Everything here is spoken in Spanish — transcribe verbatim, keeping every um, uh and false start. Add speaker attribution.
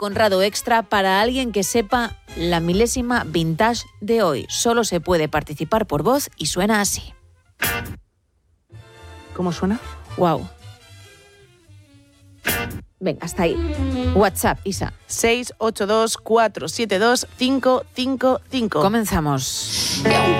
Speaker 1: Conrado Extra para alguien que sepa la milésima vintage de hoy. Solo se puede participar por voz y suena así.
Speaker 2: ¿Cómo suena?
Speaker 1: Wow. Venga, hasta ahí. WhatsApp, Isa.
Speaker 2: seis ocho dos cuatro siete dos cinco cinco cinco.
Speaker 1: Comenzamos.